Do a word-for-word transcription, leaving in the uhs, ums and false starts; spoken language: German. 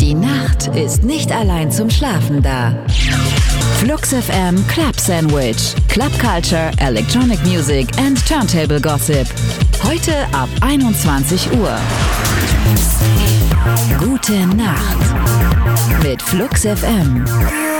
Die Nacht ist nicht allein zum Schlafen da. Flux F M Club Sandwich. Club Culture, Electronic Music and Turntable Gossip. Heute ab einundzwanzig Uhr. Gute Nacht mit Flux F M.